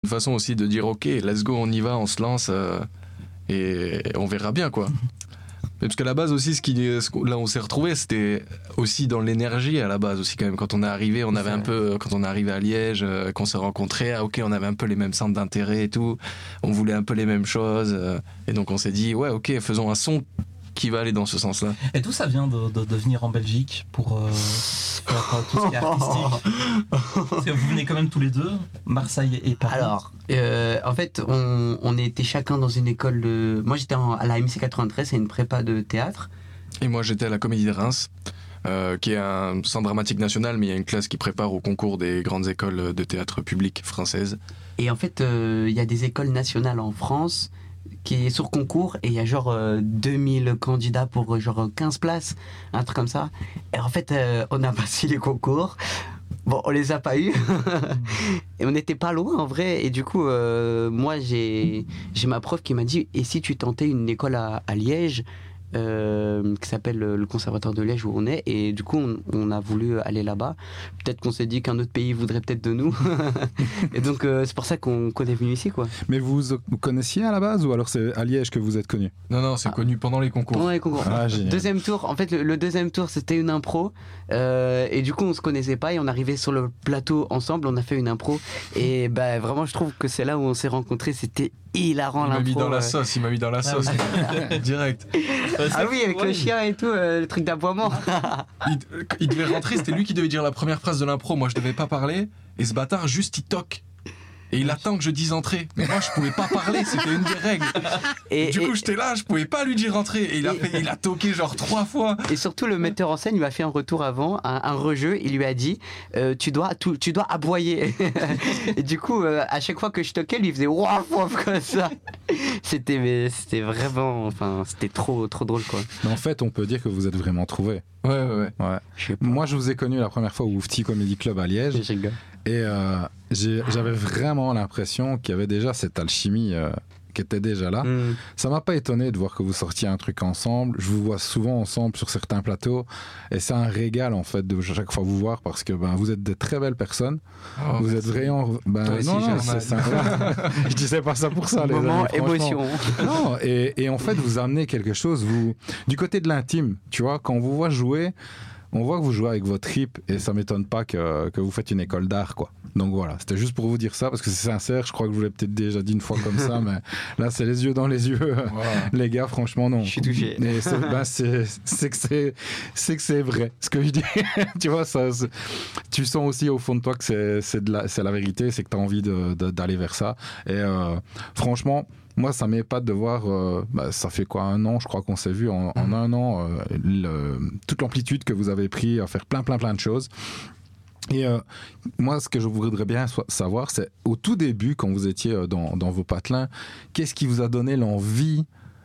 Une façon aussi de dire ok, let's go, on y va, on se lance et on verra bien quoi. Mais parce qu'à la base aussi, là on s'est retrouvé, c'était aussi dans l'énergie à la base aussi quand même. Quand on est arrivé, on avait un peu, quand on est arrivé à Liège, qu'on s'est rencontrés, ok, on avait un peu les mêmes centres d'intérêt et tout, on voulait un peu les mêmes choses et donc on s'est dit ouais ok, faisons un son qui va aller dans ce sens-là. Et d'où ça vient de venir en Belgique pour faire tout ce qui est artistique? Parce que vous venez quand même tous les deux, Marseille et Paris. Alors, en fait, on était chacun dans une école de... Moi, j'étais à la MC 93, c'est une prépa de théâtre. Et moi, j'étais à la Comédie de Reims, qui est un centre dramatique national, mais il y a une classe qui prépare au concours des grandes écoles de théâtre publiques françaises. Et en fait, il y a des écoles nationales en France qui est sur concours et il y a genre 2000 candidats pour genre 15 places, un truc comme ça. Et en fait, on a passé les concours. Bon, on les a pas eus. Et on n'était pas loin en vrai. Et du coup, moi, j'ai ma prof qui m'a dit « Et si tu tentais une école à Liège ?» qui s'appelle le Conservatoire de Liège où on est, et du coup on a voulu aller là-bas. Peut-être qu'on s'est dit qu'un autre pays voudrait peut-être de nous et donc c'est pour ça qu'on est venu ici quoi. Mais vous connaissiez à la base ou alors c'est à Liège que vous êtes connu? Non, c'est connu pendant les concours. Pendant les concours. Génial. Deuxième tour, en fait le deuxième tour c'était une impro et du coup on se connaissait pas et on arrivait sur le plateau ensemble, on a fait une impro et bah vraiment je trouve que c'est là où on s'est rencontrés, c'était hilarant l'impro. Il m'a mis dans la sauce, direct. Ah oui, avec le chien et tout, le truc d'aboiement. Il devait rentrer, c'était lui qui devait dire la première phrase de l'impro, moi je devais pas parler, et ce bâtard juste il toque. Et il attend que je dise entrer. Mais moi, je pouvais pas parler, c'était une des règles. Du coup, j'étais là, je pouvais pas lui dire entrer. Et il a toqué genre 3 fois. Et surtout, le metteur en scène lui a fait un retour avant, un rejeu. Il lui a dit tu dois aboyer. Et du coup, à chaque fois que je toquais, lui faisait waf waf comme ça. C'était vraiment, enfin, c'était trop drôle quoi. Mais en fait, on peut dire que vous êtes vraiment trouvés. Ouais. Moi, je vous ai connu la première fois au Oufti Comedy Club à Liège. Et j'avais vraiment l'impression qu'il y avait déjà cette alchimie qui était déjà là. Ça m'a pas étonné de voir que vous sortiez un truc ensemble. Je vous vois souvent ensemble sur certains plateaux et c'est un régal en fait de chaque fois vous voir parce que vous êtes de très belles personnes. Vous êtes vraiment... c'est incroyable. Je disais pas ça pour ça. Les moment amis, émotion. Non, et en fait vous amenez quelque chose du côté de l'intime, tu vois, quand on vous voit jouer, on voit que vous jouez avec votre trip et ça m'étonne pas que vous faites une école d'art quoi. Donc voilà, c'était juste pour vous dire ça parce que c'est sincère, je crois que je vous l'ai peut-être déjà dit une fois comme ça, mais là c'est les yeux dans les yeux. Wow. Les gars, franchement non. Je suis touché. Et c'est que c'est vrai ce que je dis. Tu vois, tu sens aussi au fond de toi que c'est la vérité, c'est que tu as envie d'aller vers ça. Et franchement, moi, ça m'épate de voir, ça fait quoi, 1 an, je crois qu'on s'est vu en 1 an, toute l'amplitude que vous avez pris à faire plein de choses. Et moi, ce que je voudrais bien savoir, c'est au tout début, quand vous étiez dans vos patelins, qu'est-ce qui vous a donné l'envie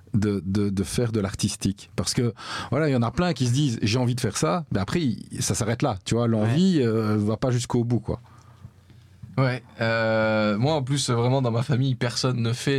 de faire de l'artistique? Parce que voilà, il y en a plein qui se disent j'ai envie de faire ça, mais après ça s'arrête là, tu vois, l'envie va pas jusqu'au bout quoi. Ouais, moi en plus vraiment dans ma famille personne ne fait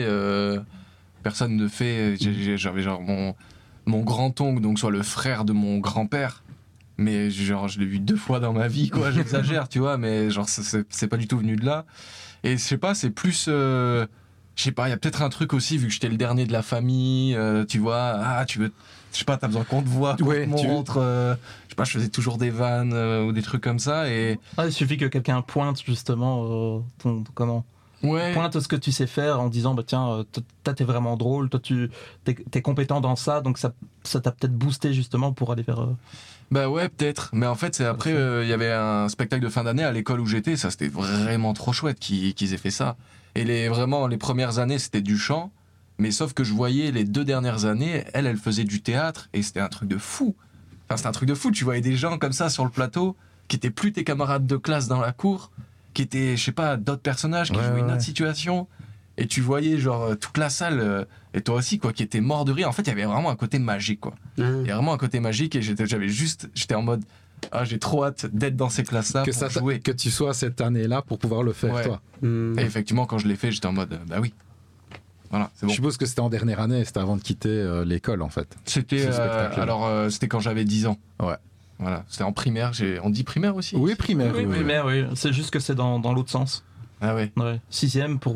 j'avais genre mon grand-oncle, donc soit le frère de mon grand-père, mais genre je l'ai vu 2 fois dans ma vie quoi, j'exagère tu vois, mais genre c'est pas du tout venu de là. Et je sais pas, c'est plus je sais pas, il y a peut-être un truc aussi vu que j'étais le dernier de la famille, tu vois, tu veux, je sais pas, t'as besoin qu'on te voit, qu'on te montre, je sais pas, je faisais toujours des vannes ou des trucs comme ça et il suffit que quelqu'un pointe justement pointe ce que tu sais faire en disant tiens, toi t'es vraiment drôle, toi t'es compétent dans ça, donc ça t'a peut-être boosté justement pour aller vers Bah ouais, peut-être. Mais en fait, c'est après, il y avait un spectacle de fin d'année à l'école où j'étais. Ça, c'était vraiment trop chouette qu'ils aient fait ça. Et les premières années, c'était du chant. Mais sauf que je voyais les 2 dernières années, elle faisait du théâtre. Et c'était un truc de fou. Enfin, c'était un truc de fou. Tu voyais des gens comme ça sur le plateau, qui étaient plus tes camarades de classe dans la cour, qui étaient, je sais pas, d'autres personnages, qui jouaient une autre situation. Et tu voyais genre toute la salle, et toi aussi, quoi, qui était mort de rire. En fait, il y avait vraiment un côté magique, quoi. Il y a vraiment un côté magique, et j'étais en mode, j'ai trop hâte d'être dans ces classes-là pour jouer. Que tu sois cette année-là pour pouvoir le faire, toi. Et effectivement, quand je l'ai fait, j'étais en mode, bah oui. Voilà, c'est bon. Je suppose que c'était en dernière année, c'était avant de quitter l'école, en fait. C'était, c'était quand j'avais 10 ans. Ouais. Voilà, c'était en primaire. On dit primaire aussi? Oui, primaire. Oui, primaire, oui. C'est juste que c'est dans l'autre sens. Ah ouais. Ouais. 6e pour